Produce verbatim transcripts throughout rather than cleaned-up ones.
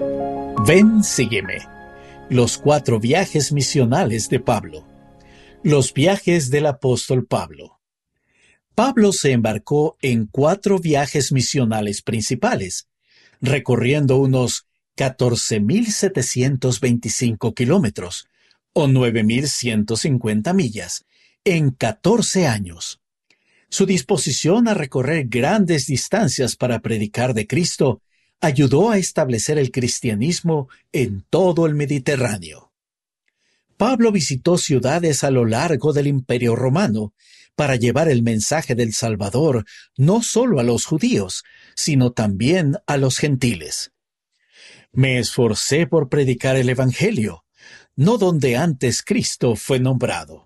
Ven, sígueme. Los cuatro viajes misionales de Pablo. Los viajes del apóstol Pablo. Pablo se embarcó en cuatro viajes misionales principales, recorriendo unos catorce mil setecientos veinticinco kilómetros, o nueve mil ciento cincuenta millas, en catorce años. Su disposición a recorrer grandes distancias para predicar de Cristo ayudó a establecer el cristianismo en todo el Mediterráneo. Pablo visitó ciudades a lo largo del Imperio Romano para llevar el mensaje del Salvador no solo a los judíos, sino también a los gentiles. Me esforcé por predicar el Evangelio, no donde antes Cristo fue nombrado.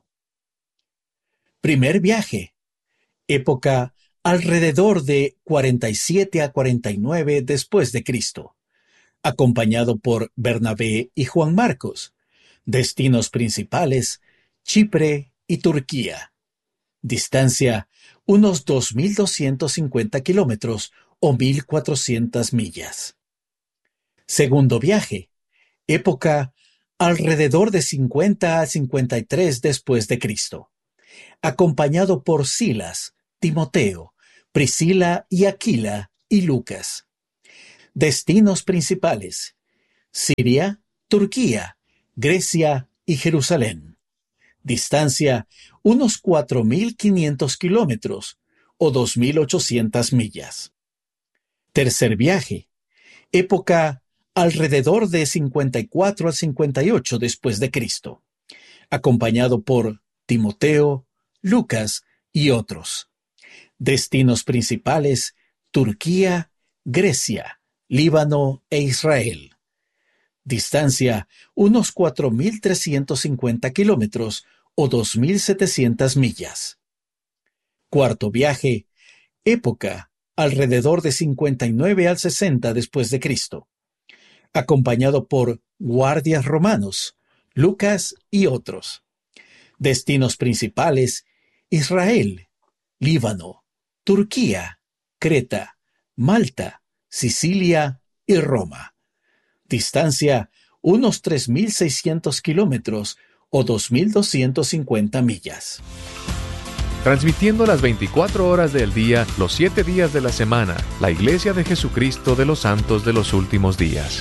Primer viaje. Época alrededor de cuarenta y siete a cuarenta y nueve después de Cristo, acompañado por Bernabé y Juan Marcos. Destinos principales: Chipre y Turquía. Distancia: unos dos mil doscientos cincuenta kilómetros o mil cuatrocientas millas. Segundo viaje. Época alrededor de cincuenta a cincuenta y tres después de Cristo, acompañado por Silas, Timoteo, Priscila y Aquila y Lucas. Destinos principales: Siria, Turquía, Grecia y Jerusalén. Distancia: unos cuatro mil quinientos kilómetros o dos mil ochocientas millas. Tercer viaje. Época alrededor de cincuenta y cuatro a cincuenta y ocho después de Cristo, acompañado por Timoteo, Lucas y otros. Destinos principales: Turquía, Grecia, Líbano e Israel. Distancia: unos cuatro mil trescientos cincuenta kilómetros o dos mil setecientas millas. Cuarto viaje. Época alrededor de cincuenta y nueve al sesenta después de Cristo, acompañado por guardias romanos, Lucas y otros. Destinos principales: Israel, Líbano, Turquía, Creta, Malta, Sicilia y Roma. Distancia: unos tres mil seiscientos kilómetros o dos mil doscientas cincuenta millas. Transmitiendo las veinticuatro horas del día, los siete días de la semana, la Iglesia de Jesucristo de los Santos de los Últimos Días.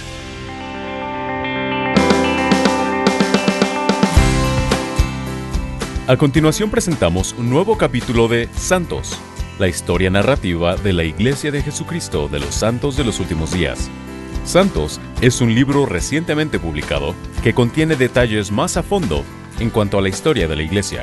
A continuación presentamos un nuevo capítulo de Santos, la historia narrativa de la Iglesia de Jesucristo de los Santos de los Últimos Días. Santos es un libro recientemente publicado que contiene detalles más a fondo en cuanto a la historia de la Iglesia.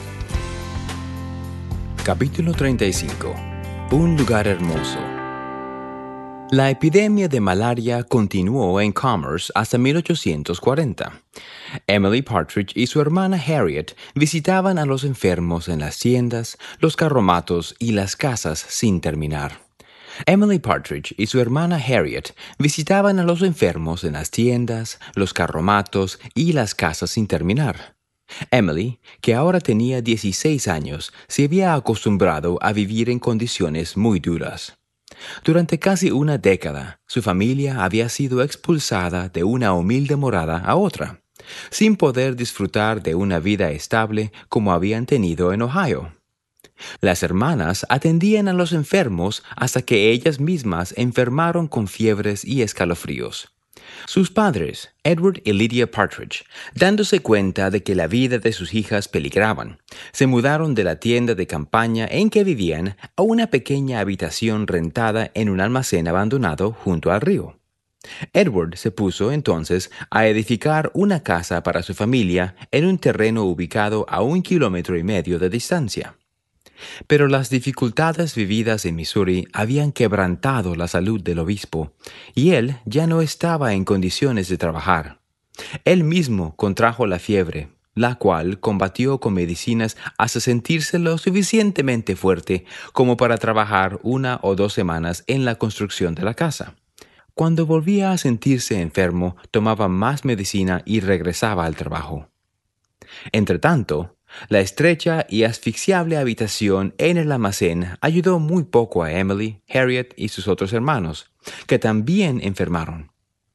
Capítulo treinta y cinco. Un lugar hermoso. La epidemia de malaria continuó en Commerce hasta mil ochocientos cuarenta. Emily Partridge y su hermana Harriet visitaban a los enfermos en las tiendas, los carromatos y las casas sin terminar. Emily Partridge y su hermana Harriet visitaban a los enfermos en las tiendas, los carromatos y las casas sin terminar. Emily, que ahora tenía dieciséis años, se había acostumbrado a vivir en condiciones muy duras. Durante casi una década, su familia había sido expulsada de una humilde morada a otra, sin poder disfrutar de una vida estable como habían tenido en Ohio. Las hermanas atendían a los enfermos hasta que ellas mismas enfermaron con fiebres y escalofríos. Sus padres, Edward y Lydia Partridge, dándose cuenta de que la vida de sus hijas peligraban, se mudaron de la tienda de campaña en que vivían a una pequeña habitación rentada en un almacén abandonado junto al río. Edward se puso entonces a edificar una casa para su familia en un terreno ubicado a un kilómetro y medio de distancia. Pero las dificultades vividas en Missouri habían quebrantado la salud del obispo, y él ya no estaba en condiciones de trabajar. Él mismo contrajo la fiebre, la cual combatió con medicinas hasta sentirse lo suficientemente fuerte como para trabajar una o dos semanas en la construcción de la casa. Cuando volvía a sentirse enfermo, tomaba más medicina y regresaba al trabajo. Entretanto, la estrecha y asfixiable habitación en el almacén ayudó muy poco a Emily, Harriet y sus otros hermanos, que también enfermaron.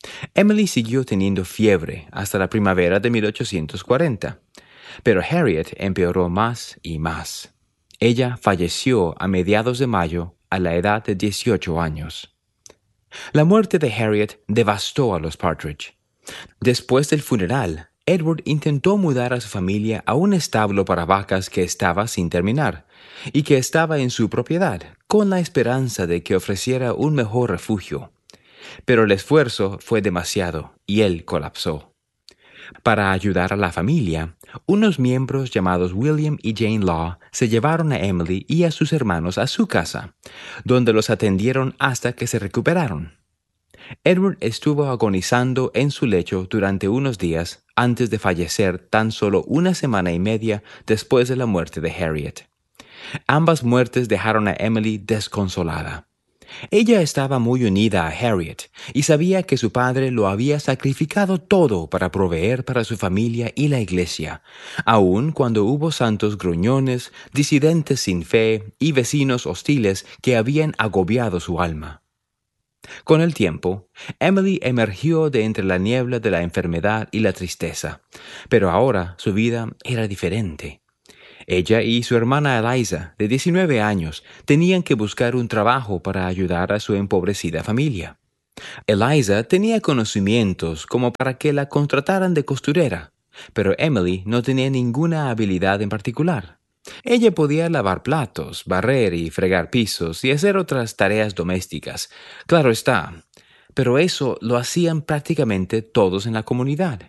Emily siguió teniendo fiebre hasta la primavera de mil ochocientos cuarenta, pero Harriet empeoró más y más. Ella falleció a mediados de mayo a la edad de dieciocho años. La muerte de Harriet devastó a los Partridge. Después del funeral, Edward intentó mudar a su familia a un establo para vacas que estaba sin terminar y que estaba en su propiedad, con la esperanza de que ofreciera un mejor refugio. Pero el esfuerzo fue demasiado y él colapsó. Para ayudar a la familia, unos miembros llamados William y Jane Law se llevaron a Emily y a sus hermanos a su casa, donde los atendieron hasta que se recuperaron. Edward estuvo agonizando en su lecho durante unos días antes de fallecer tan solo una semana y media después de la muerte de Harriet. Ambas muertes dejaron a Emily desconsolada. Ella estaba muy unida a Harriet y sabía que su padre lo había sacrificado todo para proveer para su familia y la iglesia, aun cuando hubo santos gruñones, disidentes sin fe y vecinos hostiles que habían agobiado su alma. Con el tiempo, Emily emergió de entre la niebla de la enfermedad y la tristeza, pero ahora su vida era diferente. Ella y su hermana Eliza, de diecinueve años, tenían que buscar un trabajo para ayudar a su empobrecida familia. Eliza tenía conocimientos como para que la contrataran de costurera, pero Emily no tenía ninguna habilidad en particular. Ella podía lavar platos, barrer y fregar pisos y hacer otras tareas domésticas, claro está, pero eso lo hacían prácticamente todos en la comunidad.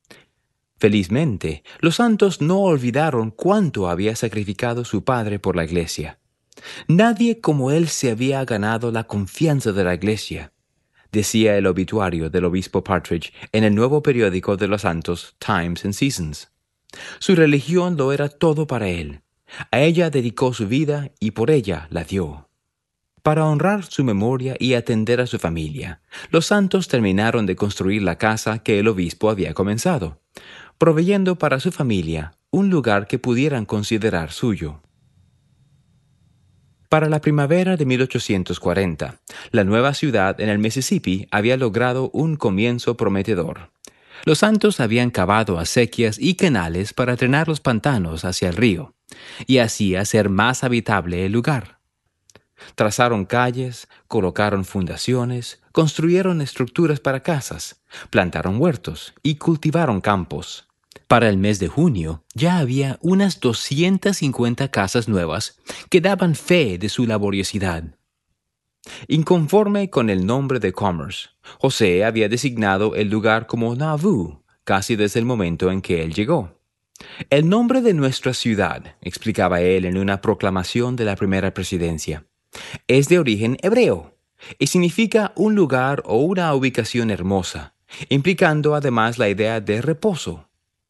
Felizmente, los santos no olvidaron cuánto había sacrificado su padre por la iglesia. Nadie como él se había ganado la confianza de la iglesia, decía el obituario del obispo Partridge en el nuevo periódico de los santos Times and Seasons. Su religión lo era todo para él. A ella dedicó su vida y por ella la dio. Para honrar su memoria y atender a su familia, los santos terminaron de construir la casa que el obispo había comenzado, proveyendo para su familia un lugar que pudieran considerar suyo. Para la primavera de mil ochocientos cuarenta, la nueva ciudad en el Mississippi había logrado un comienzo prometedor. Los santos habían cavado acequias y canales para drenar los pantanos hacia el río, y así hacer más habitable el lugar. Trazaron calles, colocaron fundaciones, construyeron estructuras para casas, plantaron huertos y cultivaron campos. Para el mes de junio ya había unas doscientas cincuenta casas nuevas que daban fe de su laboriosidad. Inconforme con el nombre de Commerce, José había designado el lugar como Nauvoo, casi desde el momento en que él llegó. El nombre de nuestra ciudad, explicaba él en una proclamación de la primera presidencia, es de origen hebreo y significa un lugar o una ubicación hermosa, implicando además la idea de reposo.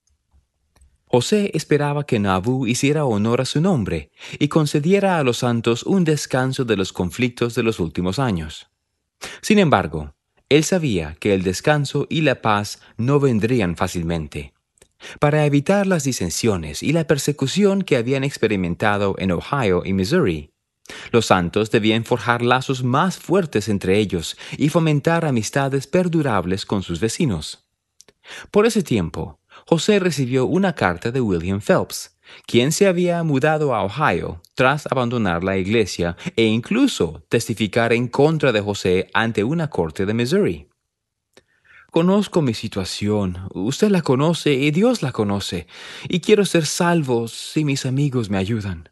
José esperaba que Nauvoo hiciera honor a su nombre y concediera a los santos un descanso de los conflictos de los últimos años. Sin embargo, él sabía que el descanso y la paz no vendrían fácilmente. Para evitar las disensiones y la persecución que habían experimentado en Ohio y Missouri, los santos debían forjar lazos más fuertes entre ellos y fomentar amistades perdurables con sus vecinos. Por ese tiempo, José recibió una carta de William Phelps, quien se había mudado a Ohio tras abandonar la iglesia e incluso testificar en contra de José ante una corte de Missouri. Conozco mi situación, usted la conoce y Dios la conoce, y quiero ser salvo si mis amigos me ayudan.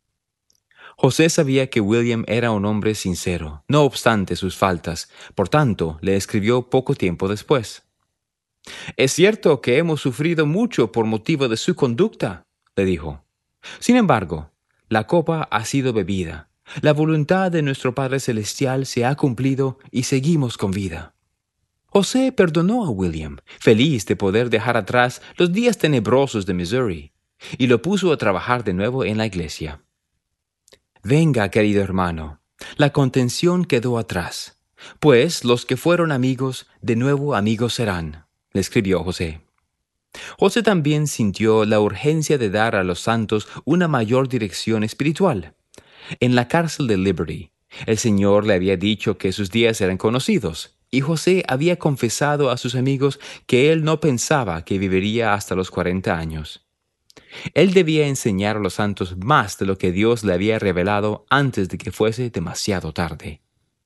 José sabía que William era un hombre sincero, no obstante sus faltas, por tanto, le escribió poco tiempo después. «Es cierto que hemos sufrido mucho por motivo de su conducta», le dijo. «Sin embargo, la copa ha sido bebida, la voluntad de nuestro Padre Celestial se ha cumplido y seguimos con vida». José perdonó a William, feliz de poder dejar atrás los días tenebrosos de Missouri, y lo puso a trabajar de nuevo en la iglesia. «Venga, querido hermano, la contención quedó atrás, pues los que fueron amigos, de nuevo amigos serán», le escribió José. José también sintió la urgencia de dar a los santos una mayor dirección espiritual. En la cárcel de Liberty, el Señor le había dicho que sus días eran conocidos, y José había confesado a sus amigos que él no pensaba que viviría hasta los cuarenta años. Él debía enseñar a los santos más de lo que Dios le había revelado antes de que fuese demasiado tarde.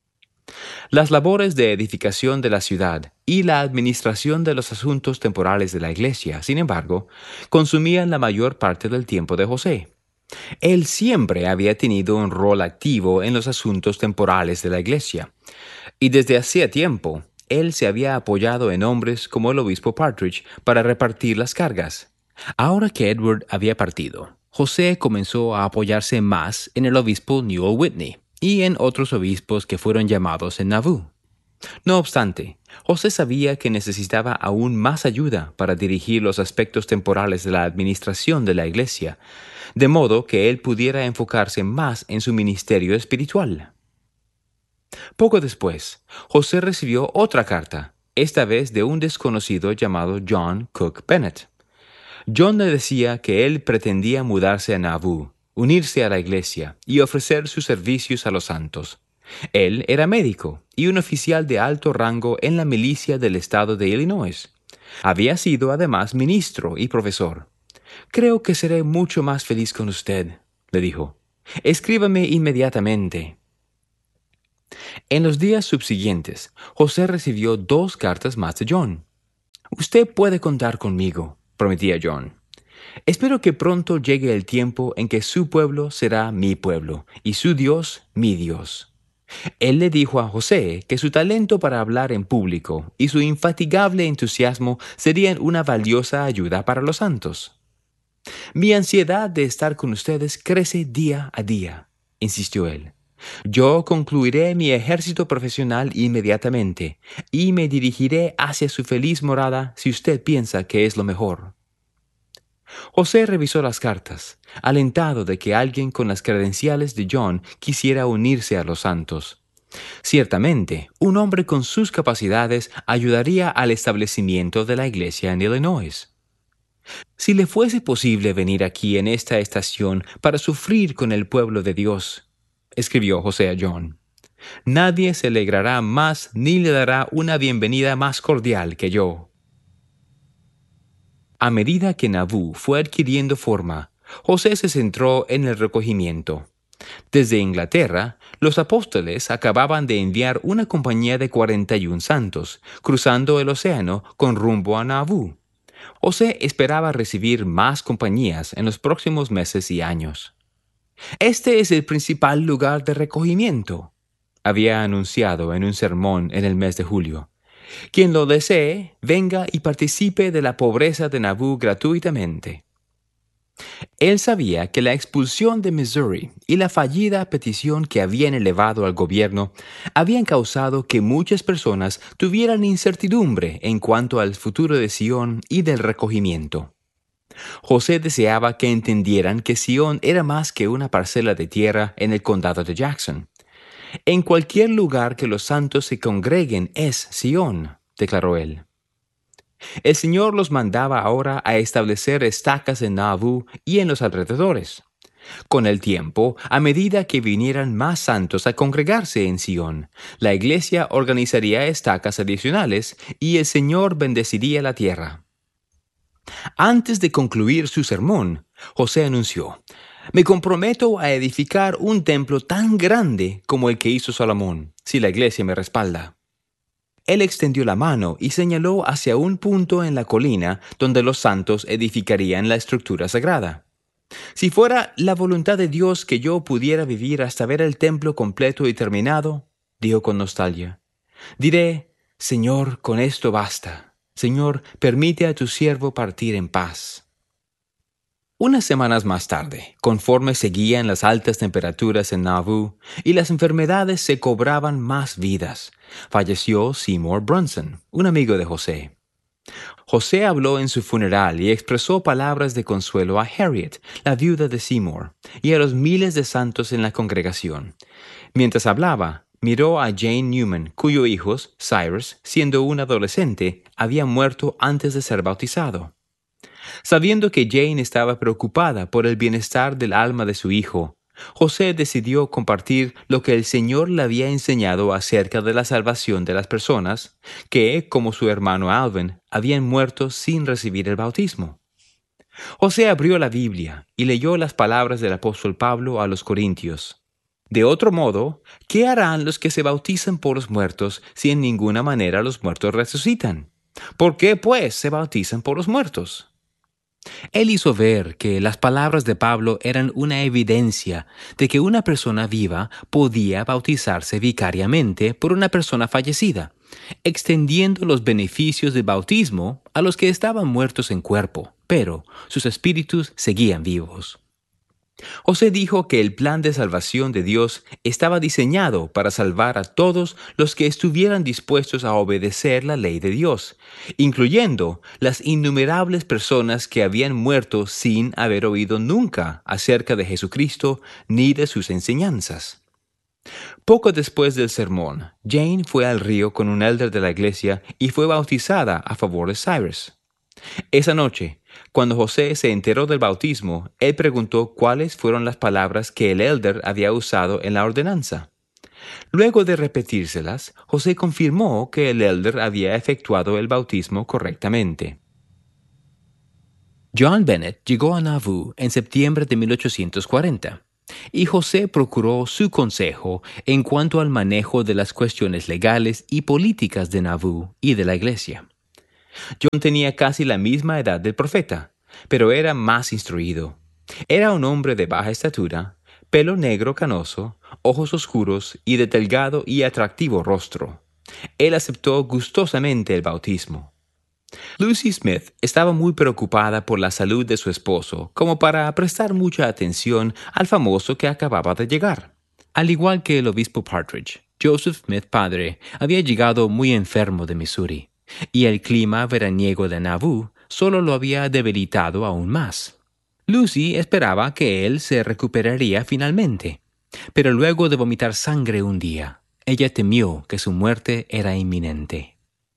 Las labores de edificación de la ciudad y la administración de los asuntos temporales de la iglesia, sin embargo, consumían la mayor parte del tiempo de José. Él siempre había tenido un rol activo en los asuntos temporales de la iglesia, y desde hacía tiempo, él se había apoyado en hombres como el obispo Partridge para repartir las cargas. Ahora que Edward había partido, José comenzó a apoyarse más en el obispo Newell Whitney y en otros obispos que fueron llamados en Nauvoo. No obstante, José sabía que necesitaba aún más ayuda para dirigir los aspectos temporales de la administración de la iglesia, de modo que él pudiera enfocarse más en su ministerio espiritual. Poco después, José recibió otra carta, esta vez de un desconocido llamado John Cook Bennett. John le decía que él pretendía mudarse a Nauvoo, unirse a la iglesia y ofrecer sus servicios a los santos. Él era médico y un oficial de alto rango en la milicia del estado de Illinois. Había sido además ministro y profesor. «Creo que seré mucho más feliz con usted», le dijo. «Escríbame inmediatamente». En los días subsiguientes, José recibió dos cartas más de John. «Usted puede contar conmigo», prometía John. «Espero que pronto llegue el tiempo en que su pueblo será mi pueblo y su Dios mi Dios». Él le dijo a José que su talento para hablar en público y su infatigable entusiasmo serían una valiosa ayuda para los santos. «Mi ansiedad de estar con ustedes crece día a día», insistió él. «Yo concluiré mi ejército profesional inmediatamente y me dirigiré hacia su feliz morada si usted piensa que es lo mejor». José revisó las cartas, alentado de que alguien con las credenciales de John quisiera unirse a los santos. Ciertamente, un hombre con sus capacidades ayudaría al establecimiento de la iglesia en Illinois. «Si le fuese posible venir aquí en esta estación para sufrir con el pueblo de Dios», escribió José a John, «nadie se alegrará más ni le dará una bienvenida más cordial que yo». A medida que Nauvoo fue adquiriendo forma, José se centró en el recogimiento. Desde Inglaterra, los apóstoles acababan de enviar una compañía de cuarenta y un santos, cruzando el océano con rumbo a Nauvoo. José esperaba recibir más compañías en los próximos meses y años. «Este es el principal lugar de recogimiento», había anunciado en un sermón en el mes de julio. «Quien lo desee, venga y participe de la pobreza de Nauvoo gratuitamente». Él sabía que la expulsión de Missouri y la fallida petición que habían elevado al gobierno habían causado que muchas personas tuvieran incertidumbre en cuanto al futuro de Sion y del recogimiento. José deseaba que entendieran que Sion era más que una parcela de tierra en el condado de Jackson. «En cualquier lugar que los santos se congreguen es Sion», declaró él. El Señor los mandaba ahora a establecer estacas en Nauvoo y en los alrededores. Con el tiempo, a medida que vinieran más santos a congregarse en Sion, la iglesia organizaría estacas adicionales y el Señor bendeciría la tierra. Antes de concluir su sermón, José anunció: «Me comprometo a edificar un templo tan grande como el que hizo Salomón, si la iglesia me respalda». Él extendió la mano y señaló hacia un punto en la colina donde los santos edificarían la estructura sagrada. «Si fuera la voluntad de Dios que yo pudiera vivir hasta ver el templo completo y terminado», dijo con nostalgia, «diré: Señor, con esto basta. Señor, permite a tu siervo partir en paz». Unas semanas más tarde, conforme seguían las altas temperaturas en Nauvoo y las enfermedades se cobraban más vidas, falleció Seymour Brunson, un amigo de José. José habló en su funeral y expresó palabras de consuelo a Harriet, la viuda de Seymour, y a los miles de santos en la congregación. Mientras hablaba, miró a Jane Newman, cuyo hijo, Cyrus, siendo un adolescente, había muerto antes de ser bautizado. Sabiendo que Jane estaba preocupada por el bienestar del alma de su hijo, José decidió compartir lo que el Señor le había enseñado acerca de la salvación de las personas que, como su hermano Alvin, habían muerto sin recibir el bautismo. José abrió la Biblia y leyó las palabras del apóstol Pablo a los Corintios. De otro modo, ¿qué harán los que se bautizan por los muertos si en ninguna manera los muertos resucitan? ¿Por qué, pues, se bautizan por los muertos? Él hizo ver que las palabras de Pablo eran una evidencia de que una persona viva podía bautizarse vicariamente por una persona fallecida, extendiendo los beneficios del bautismo a los que estaban muertos en cuerpo, pero sus espíritus seguían vivos. José dijo que el plan de salvación de Dios estaba diseñado para salvar a todos los que estuvieran dispuestos a obedecer la ley de Dios, incluyendo las innumerables personas que habían muerto sin haber oído nunca acerca de Jesucristo ni de sus enseñanzas. Poco después del sermón, Jane fue al río con un elder de la iglesia y fue bautizada a favor de Cyrus. Esa noche, cuando José se enteró del bautismo, él preguntó cuáles fueron las palabras que el elder había usado en la ordenanza. Luego de repetírselas, José confirmó que el elder había efectuado el bautismo correctamente. John Bennett llegó a Nauvoo en septiembre de mil ochocientos cuarenta, y José procuró su consejo en cuanto al manejo de las cuestiones legales y políticas de Nauvoo y de la iglesia. John tenía casi la misma edad del profeta, pero era más instruido. Era un hombre de baja estatura, pelo negro canoso, ojos oscuros y de delgado y atractivo rostro. Él aceptó gustosamente el bautismo. Lucy Smith estaba muy preocupada por la salud de su esposo, como para prestar mucha atención al famoso que acababa de llegar. Al igual que el obispo Partridge, Joseph Smith padre había llegado muy enfermo de Missouri, y el clima veraniego de Nauvoo solo lo había debilitado aún más. Lucy esperaba que él se recuperaría finalmente, pero luego de vomitar sangre un día, ella temió que su muerte era inminente.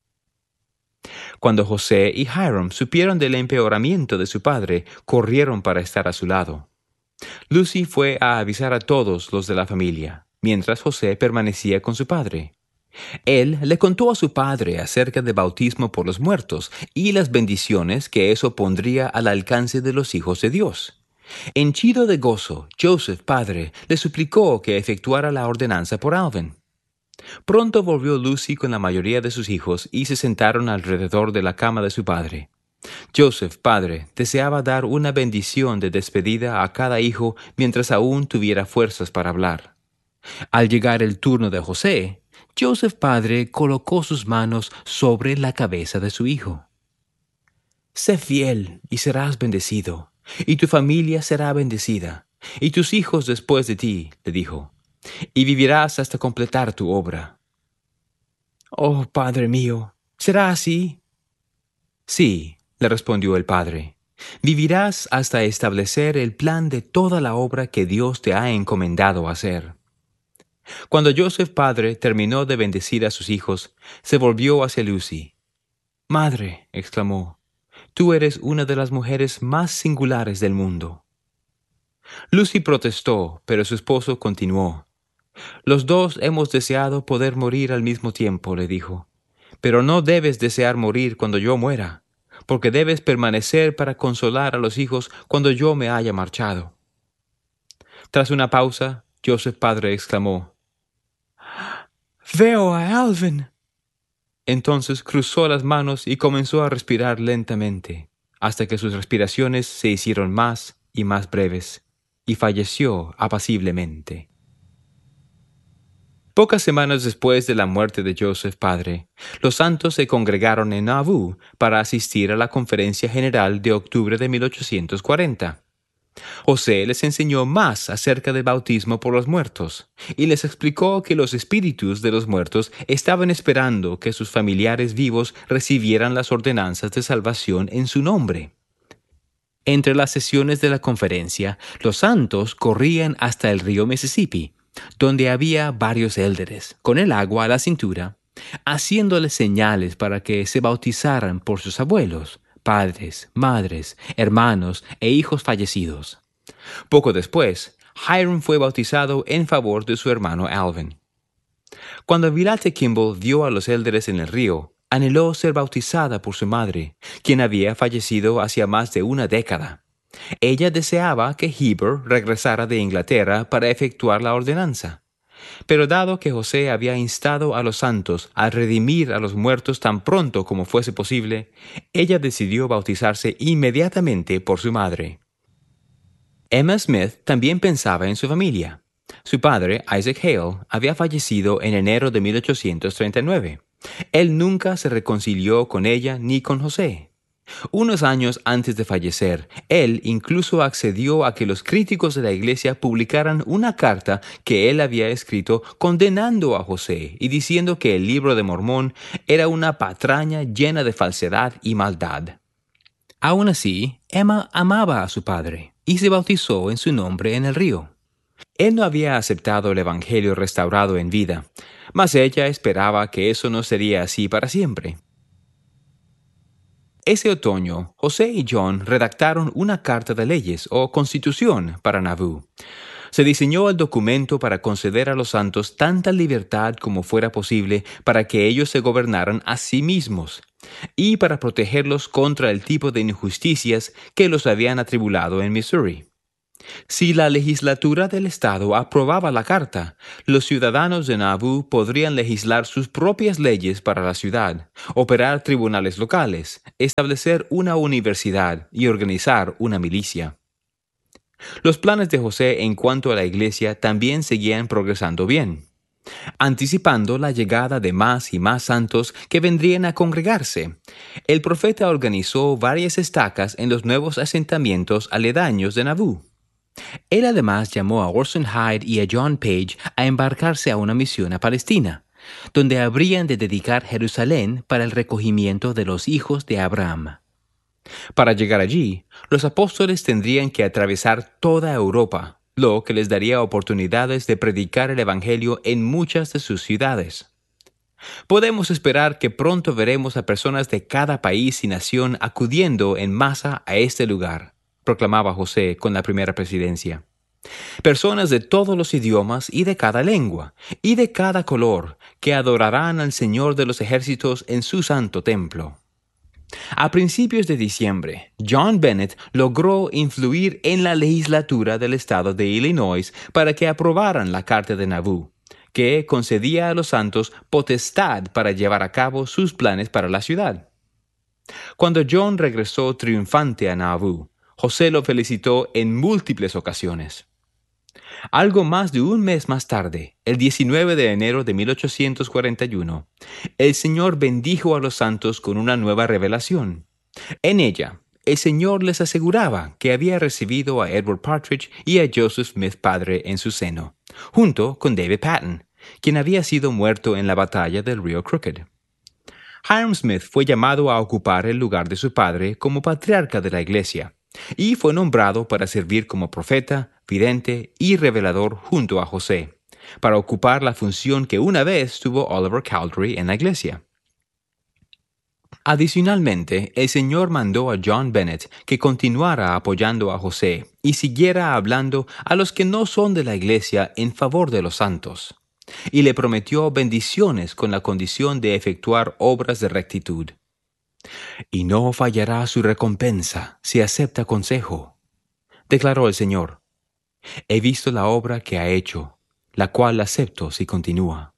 Cuando José y Hiram supieron del empeoramiento de su padre, corrieron para estar a su lado. Lucy fue a avisar a todos los de la familia, mientras José permanecía con su padre. Él le contó a su padre acerca del bautismo por los muertos y las bendiciones que eso pondría al alcance de los hijos de Dios. Henchido de gozo, Joseph, padre, le suplicó que efectuara la ordenanza por Alvin. Pronto volvió Lucy con la mayoría de sus hijos y se sentaron alrededor de la cama de su padre. Joseph, padre, deseaba dar una bendición de despedida a cada hijo mientras aún tuviera fuerzas para hablar. Al llegar el turno de José, Joseph padre colocó sus manos sobre la cabeza de su hijo. «Sé fiel y serás bendecido, y tu familia será bendecida, y tus hijos después de ti», le dijo, «y vivirás hasta completar tu obra». «Oh, padre mío, ¿será así?» «Sí», le respondió el padre, «vivirás hasta establecer el plan de toda la obra que Dios te ha encomendado hacer». Cuando Joseph padre terminó de bendecir a sus hijos, se volvió hacia Lucy. «Madre», exclamó, «tú eres una de las mujeres más singulares del mundo». Lucy protestó, pero su esposo continuó. «Los dos hemos deseado poder morir al mismo tiempo», le dijo, «pero no debes desear morir cuando yo muera, porque debes permanecer para consolar a los hijos cuando yo me haya marchado». Tras una pausa, Joseph padre exclamó, «Veo a Alvin». Entonces cruzó las manos y comenzó a respirar lentamente, hasta que sus respiraciones se hicieron más y más breves, y falleció apaciblemente. Pocas semanas después de la muerte de Joseph padre, los santos se congregaron en Nauvoo para asistir a la Conferencia General de octubre de mil ochocientos cuarenta. José les enseñó más acerca del bautismo por los muertos y les explicó que los espíritus de los muertos estaban esperando que sus familiares vivos recibieran las ordenanzas de salvación en su nombre. Entre las sesiones de la conferencia, los santos corrían hasta el río Mississippi, donde había varios élderes, con el agua a la cintura, haciéndoles señales para que se bautizaran por sus abuelos, padres, madres, hermanos e hijos fallecidos. Poco después, Hiram fue bautizado en favor de su hermano Alvin. Cuando Villate Kimball vio a los élderes en el río, anheló ser bautizada por su madre, quien había fallecido hacía más de una década. Ella deseaba que Heber regresara de Inglaterra para efectuar la ordenanza. Pero dado que José había instado a los santos a redimir a los muertos tan pronto como fuese posible, ella decidió bautizarse inmediatamente por su madre. Emma Smith también pensaba en su familia. Su padre, Isaac Hale, había fallecido en enero de mil ochocientos treinta y nueve. Él nunca se reconcilió con ella ni con José. Unos años antes de fallecer, él incluso accedió a que los críticos de la iglesia publicaran una carta que él había escrito condenando a José y diciendo que el libro de Mormón era una patraña llena de falsedad y maldad. Aún así, Emma amaba a su padre y se bautizó en su nombre en el río. Él no había aceptado el evangelio restaurado en vida, mas ella esperaba que eso no sería así para siempre. Ese otoño, José y John redactaron una carta de leyes o constitución para Nauvoo. Se diseñó el documento para conceder a los santos tanta libertad como fuera posible para que ellos se gobernaran a sí mismos y para protegerlos contra el tipo de injusticias que los habían atribulado en Missouri. Si la legislatura del estado aprobaba la carta, los ciudadanos de Nauvoo podrían legislar sus propias leyes para la ciudad, operar tribunales locales, establecer una universidad y organizar una milicia. Los planes de José en cuanto a la iglesia también seguían progresando bien, anticipando la llegada de más y más santos que vendrían a congregarse. El profeta organizó varias estacas en los nuevos asentamientos aledaños de Nauvoo. Él además llamó a Orson Hyde y a John Page a embarcarse a una misión a Palestina, donde habrían de dedicar Jerusalén para el recogimiento de los hijos de Abraham. Para llegar allí, los apóstoles tendrían que atravesar toda Europa, lo que les daría oportunidades de predicar el Evangelio en muchas de sus ciudades. Podemos esperar que pronto veremos a personas de cada país y nación acudiendo en masa a este lugar, proclamaba José con la primera presidencia. Personas de todos los idiomas y de cada lengua, y de cada color, que adorarán al Señor de los ejércitos en su santo templo. A principios de diciembre, John Bennett logró influir en la legislatura del estado de Illinois para que aprobaran la Carta de Nauvoo, que concedía a los santos potestad para llevar a cabo sus planes para la ciudad. Cuando John regresó triunfante a Nauvoo, José lo felicitó en múltiples ocasiones. Algo más de un mes más tarde, el diecinueve de enero de mil ochocientos cuarenta y uno, el Señor bendijo a los santos con una nueva revelación. En ella, el Señor les aseguraba que había recibido a Edward Partridge y a Joseph Smith padre en su seno, junto con David Patton, quien había sido muerto en la batalla del río Crooked. Hiram Smith fue llamado a ocupar el lugar de su padre como patriarca de la iglesia, y fue nombrado para servir como profeta, vidente y revelador junto a José, para ocupar la función que una vez tuvo Oliver Cowdery en la iglesia. Adicionalmente, el Señor mandó a John Bennett que continuara apoyando a José y siguiera hablando a los que no son de la iglesia en favor de los santos, y le prometió bendiciones con la condición de efectuar obras de rectitud. Y no fallará su recompensa si acepta consejo, declaró el Señor. He visto la obra que ha hecho, la cual acepto si continúa.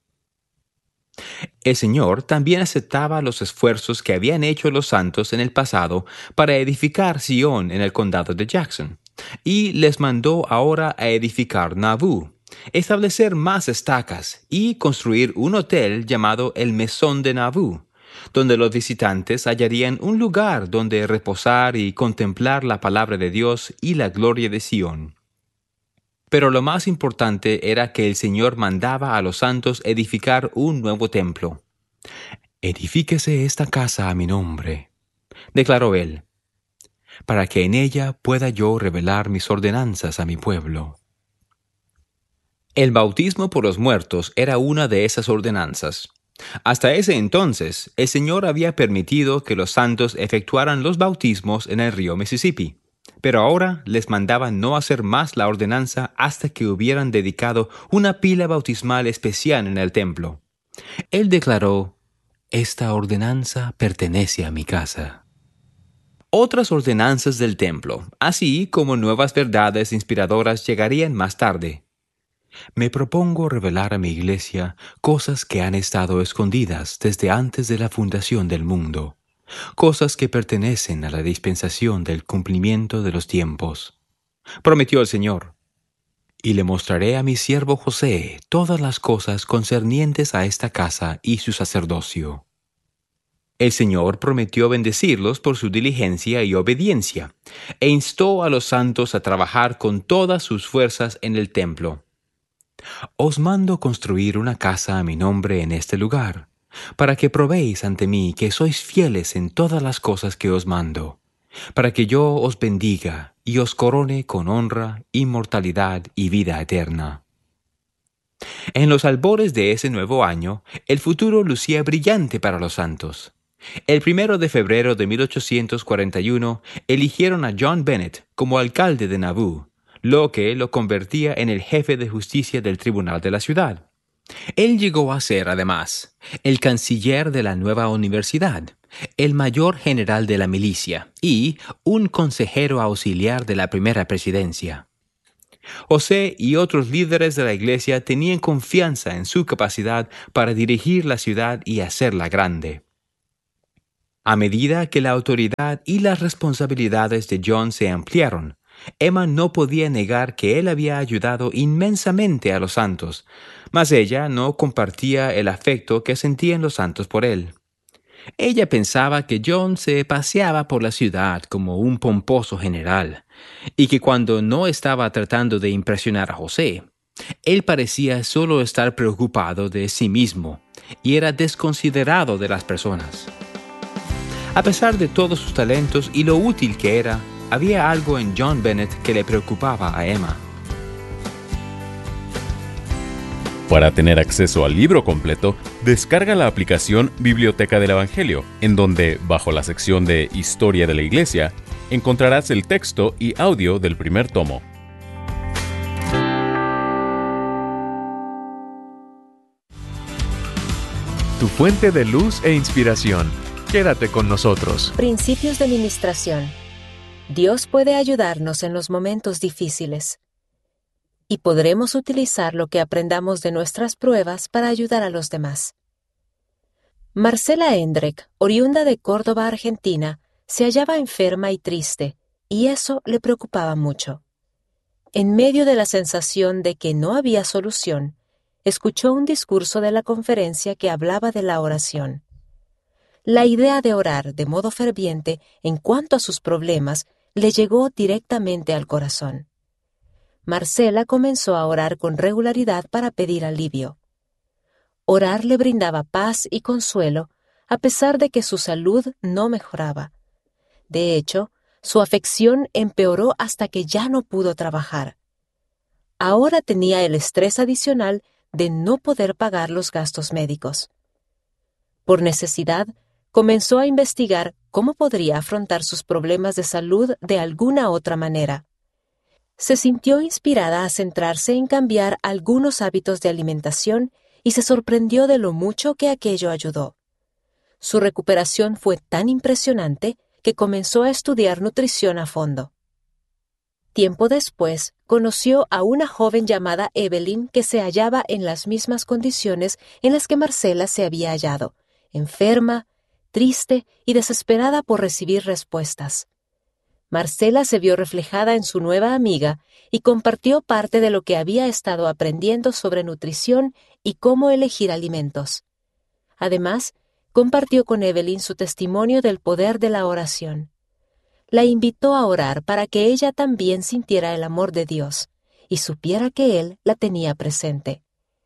El Señor también aceptaba los esfuerzos que habían hecho los santos en el pasado para edificar Sion en el condado de Jackson, y les mandó ahora a edificar Nauvoo, establecer más estacas y construir un hotel llamado el Mesón de Nauvoo, donde los visitantes hallarían un lugar donde reposar y contemplar la palabra de Dios y la gloria de Sion. Pero lo más importante era que el Señor mandaba a los santos edificar un nuevo templo. «Edifíquese esta casa a mi nombre», declaró él, «para que en ella pueda yo revelar mis ordenanzas a mi pueblo». El bautismo por los muertos era una de esas ordenanzas. Hasta ese entonces, el Señor había permitido que los santos efectuaran los bautismos en el río Mississippi, pero ahora les mandaba no hacer más la ordenanza hasta que hubieran dedicado una pila bautismal especial en el templo. Él declaró: «Esta ordenanza pertenece a mi casa». Otras ordenanzas del templo, así como nuevas verdades inspiradoras, llegarían más tarde. Me propongo revelar a mi iglesia cosas que han estado escondidas desde antes de la fundación del mundo, cosas que pertenecen a la dispensación del cumplimiento de los tiempos, prometió el Señor. Y le mostraré a mi siervo José todas las cosas concernientes a esta casa y su sacerdocio. El Señor prometió bendecirlos por su diligencia y obediencia, e instó a los santos a trabajar con todas sus fuerzas en el templo. Os mando construir una casa a mi nombre en este lugar, para que probéis ante mí que sois fieles en todas las cosas que os mando, para que yo os bendiga y os corone con honra, inmortalidad y vida eterna. En los albores de ese nuevo año, el futuro lucía brillante para los santos. El primero de febrero de mil ochocientos cuarenta y uno eligieron a John Bennett como alcalde de Nauvoo, lo que lo convertía en el jefe de justicia del tribunal de la ciudad. Él llegó a ser, además, el canciller de la nueva universidad, el mayor general de la milicia y un consejero auxiliar de la primera presidencia. José y otros líderes de la iglesia tenían confianza en su capacidad para dirigir la ciudad y hacerla grande. A medida que la autoridad y las responsabilidades de John se ampliaron, Emma no podía negar que él había ayudado inmensamente a los santos, mas ella no compartía el afecto que sentían los santos por él. Ella pensaba que John se paseaba por la ciudad como un pomposo general, y que cuando no estaba tratando de impresionar a José, él parecía solo estar preocupado de sí mismo y era desconsiderado de las personas. A pesar de todos sus talentos y lo útil que era, había algo en John Bennett que le preocupaba a Emma. Para tener acceso al libro completo, descarga la aplicación Biblioteca del Evangelio, en donde, bajo la sección de Historia de la Iglesia, encontrarás el texto y audio del primer tomo. Tu fuente de luz e inspiración. Quédate con nosotros. Principios de ministración. Dios puede ayudarnos en los momentos difíciles. Y podremos utilizar lo que aprendamos de nuestras pruebas para ayudar a los demás. Marcela Endrek, oriunda de Córdoba, Argentina, se hallaba enferma y triste, y eso le preocupaba mucho. En medio de la sensación de que no había solución, escuchó un discurso de la conferencia que hablaba de la oración. La idea de orar de modo ferviente en cuanto a sus problemas le llegó directamente al corazón. Marcela comenzó a orar con regularidad para pedir alivio. Orar le brindaba paz y consuelo, a pesar de que su salud no mejoraba. De hecho, su afección empeoró hasta que ya no pudo trabajar. Ahora tenía el estrés adicional de no poder pagar los gastos médicos. Por necesidad, comenzó a investigar cómo podría afrontar sus problemas de salud de alguna otra manera. Se sintió inspirada a centrarse en cambiar algunos hábitos de alimentación y se sorprendió de lo mucho que aquello ayudó. Su recuperación fue tan impresionante que comenzó a estudiar nutrición a fondo. Tiempo después, conoció a una joven llamada Evelyn que se hallaba en las mismas condiciones en las que Marcela se había hallado, enferma, triste y desesperada por recibir respuestas. Marcela se vio reflejada en su nueva amiga y compartió parte de lo que había estado aprendiendo sobre nutrición y cómo elegir alimentos. Además, compartió con Evelyn su testimonio del poder de la oración. La invitó a orar para que ella también sintiera el amor de Dios y supiera que Él la tenía presente.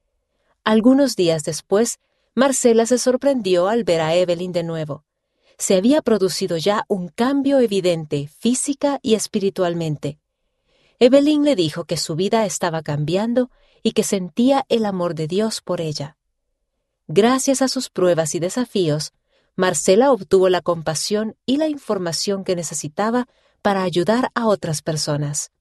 Algunos días después, Marcela se sorprendió al ver a Evelyn de nuevo. Se había producido ya un cambio evidente física y espiritualmente. Evelyn le dijo que su vida estaba cambiando y que sentía el amor de Dios por ella. Gracias a sus pruebas y desafíos, Marcela obtuvo la compasión y la información que necesitaba para ayudar a otras personas.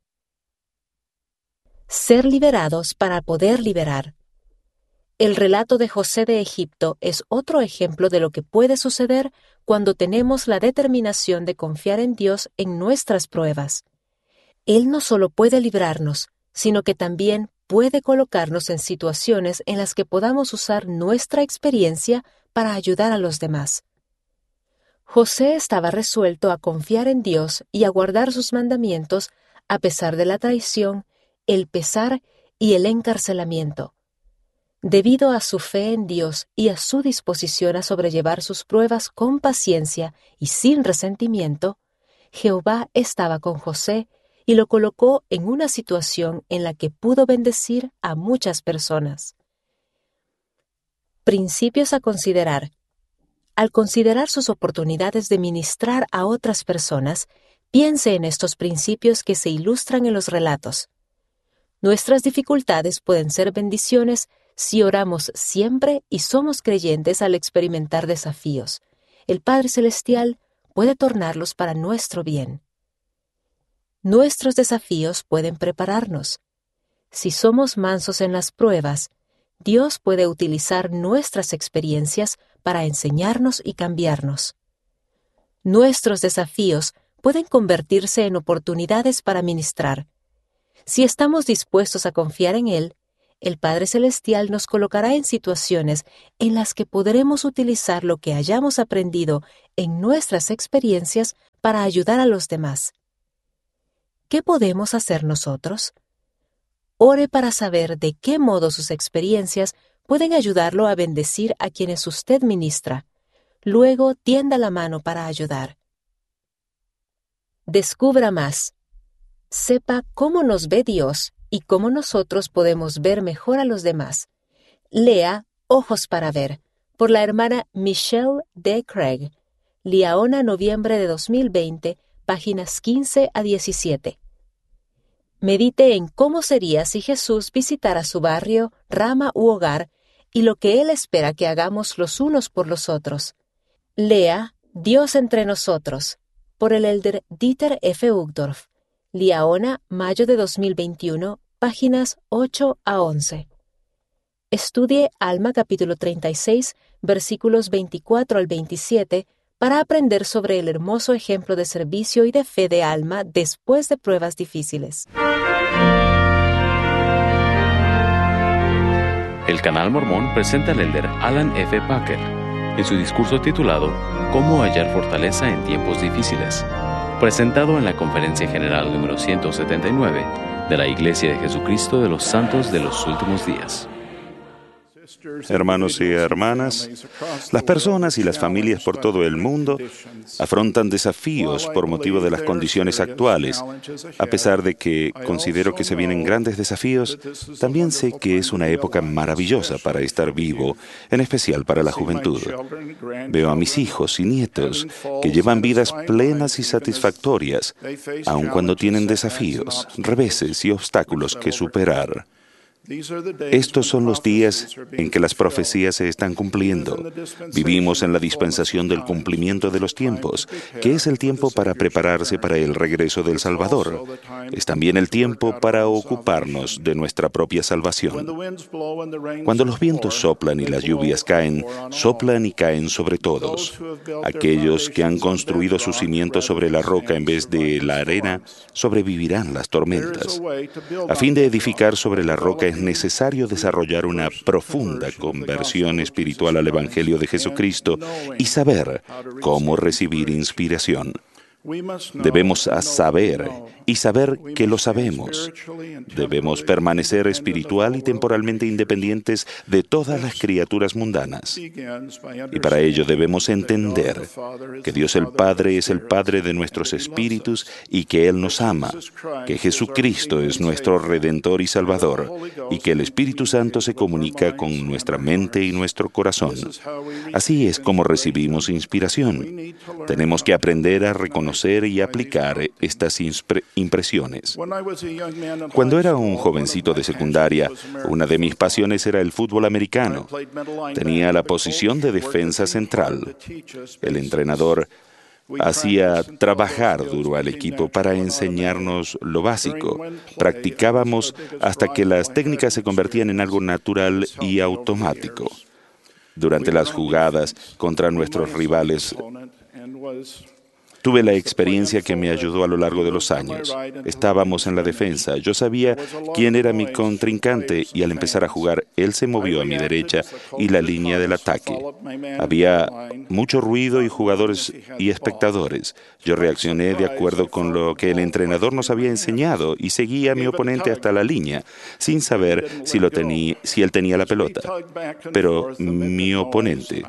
Ser liberados para poder liberar. El relato de José de Egipto es otro ejemplo de lo que puede suceder cuando tenemos la determinación de confiar en Dios en nuestras pruebas. Él no solo puede librarnos, sino que también puede colocarnos en situaciones en las que podamos usar nuestra experiencia para ayudar a los demás. José estaba resuelto a confiar en Dios y a guardar sus mandamientos a pesar de la traición, el pesar y el encarcelamiento. Debido a su fe en Dios y a su disposición a sobrellevar sus pruebas con paciencia y sin resentimiento, Jehová estaba con José y lo colocó en una situación en la que pudo bendecir a muchas personas. Principios a considerar. Al considerar sus oportunidades de ministrar a otras personas, piense en estos principios que se ilustran en los relatos. Nuestras dificultades pueden ser bendiciones si oramos siempre y somos creyentes al experimentar desafíos. El Padre Celestial puede tornarlos para nuestro bien. Nuestros desafíos pueden prepararnos. Si somos mansos en las pruebas, Dios puede utilizar nuestras experiencias para enseñarnos y cambiarnos. Nuestros desafíos pueden convertirse en oportunidades para ministrar. Si estamos dispuestos a confiar en Él, el Padre Celestial nos colocará en situaciones en las que podremos utilizar lo que hayamos aprendido en nuestras experiencias para ayudar a los demás. ¿Qué podemos hacer nosotros? Ore para saber de qué modo sus experiencias pueden ayudarlo a bendecir a quienes usted ministra. Luego tienda la mano para ayudar. Descubra más. Sepa cómo nos ve Dios y cómo nosotros podemos ver mejor a los demás. Lea Ojos para Ver, por la hermana Michelle D. Craig. Liaona, noviembre de dos mil veinte, páginas quince a diecisiete. Medite en cómo sería si Jesús visitara su barrio, rama u hogar y lo que Él espera que hagamos los unos por los otros. Lea Dios entre nosotros, por el elder Dieter F. Uchtdorf. Liaona, mayo de dos mil veintiuno, páginas ocho a once. Estudie Alma capítulo treinta y seis, versículos veinticuatro al veintisiete, para aprender sobre el hermoso ejemplo de servicio y de fe de Alma después de pruebas difíciles. El Canal Mormón presenta al elder Alan F. Packer en su discurso titulado «Cómo hallar fortaleza en tiempos difíciles», presentado en la Conferencia General número ciento setenta y nueve de la Iglesia de Jesucristo de los Santos de los Últimos Días. Hermanos y hermanas, las personas y las familias por todo el mundo afrontan desafíos por motivo de las condiciones actuales. A pesar de que considero que se vienen grandes desafíos, también sé que es una época maravillosa para estar vivo, en especial para la juventud. Veo a mis hijos y nietos que llevan vidas plenas y satisfactorias, aun cuando tienen desafíos, reveses y obstáculos que superar. Estos son los días en que las profecías se están cumpliendo. Vivimos en la dispensación del cumplimiento de los tiempos, que es el tiempo para prepararse para el regreso del Salvador. Es también el tiempo para ocuparnos de nuestra propia salvación. Cuando los vientos soplan y las lluvias caen, soplan y caen sobre todos. Aquellos que han construido sus cimientos sobre la roca en vez de la arena, sobrevivirán las tormentas. A fin de edificar sobre la roca es necesario desarrollar una profunda conversión espiritual al Evangelio de Jesucristo y saber cómo recibir inspiración. Debemos saber y saber que lo sabemos. Debemos permanecer espiritual y temporalmente independientes de todas las criaturas mundanas. Y para ello debemos entender que Dios el Padre es el Padre de nuestros espíritus y que Él nos ama, que Jesucristo es nuestro Redentor y Salvador, y que el Espíritu Santo se comunica con nuestra mente y nuestro corazón. Así es como recibimos inspiración. Tenemos que aprender a reconocer y aplicar estas impresiones. Cuando era un jovencito de secundaria, una de mis pasiones era el fútbol americano. Tenía la posición de defensa central. El entrenador hacía trabajar duro al equipo para enseñarnos lo básico. Practicábamos hasta que las técnicas se convertían en algo natural y automático. Durante las jugadas contra nuestros rivales, tuve la experiencia que me ayudó a lo largo de los años. Estábamos en la defensa. Yo sabía quién era mi contrincante y al empezar a jugar, él se movió a mi derecha y la línea del ataque. Había mucho ruido y jugadores y espectadores. Yo reaccioné de acuerdo con lo que el entrenador nos había enseñado y seguía a mi oponente hasta la línea, sin saber si, lo tenía, si él tenía la pelota. Pero mi oponente...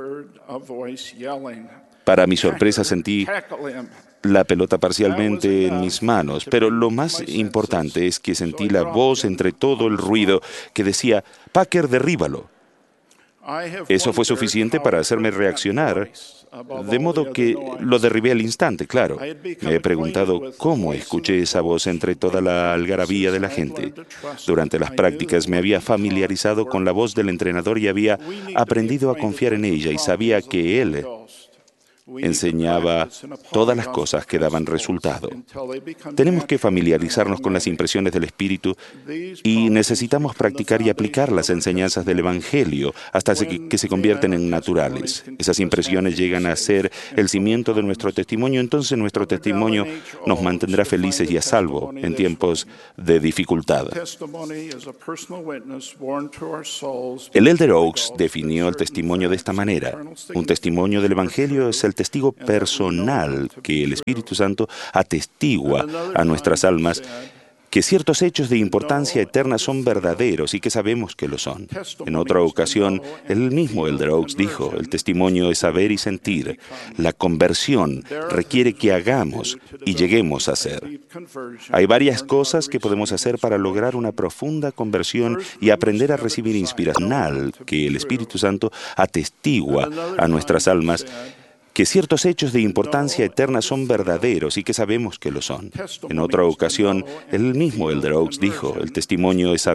Para mi sorpresa sentí la pelota parcialmente en mis manos, pero lo más importante es que sentí la voz entre todo el ruido que decía, Packer, derríbalo. Eso fue suficiente para hacerme reaccionar, de modo que lo derribé al instante, claro. Me he preguntado cómo escuché esa voz entre toda la algarabía de la gente. Durante las prácticas me había familiarizado con la voz del entrenador y había aprendido a confiar en ella y sabía que él enseñaba todas las cosas que daban resultado. Tenemos que familiarizarnos con las impresiones del Espíritu y necesitamos practicar y aplicar las enseñanzas del Evangelio hasta que se convierten en naturales. Esas impresiones llegan a ser el cimiento de nuestro testimonio, entonces nuestro testimonio nos mantendrá felices y a salvo en tiempos de dificultad. El Elder Oaks definió el testimonio de esta manera. Un testimonio del Evangelio es el testigo personal que el Espíritu Santo atestigua a nuestras almas que ciertos hechos de importancia eterna son verdaderos y que sabemos que lo son. En otra ocasión, el mismo Elder Oaks dijo, el testimonio es saber y sentir. La conversión requiere que hagamos y lleguemos a ser. Hay varias cosas que podemos hacer para lograr una profunda conversión y aprender a recibir inspiración que el Espíritu Santo atestigua a nuestras almas que ciertos hechos de importancia eterna son verdaderos y que sabemos que lo son. En otra ocasión, el mismo Elder Oaks dijo, el testimonio es saber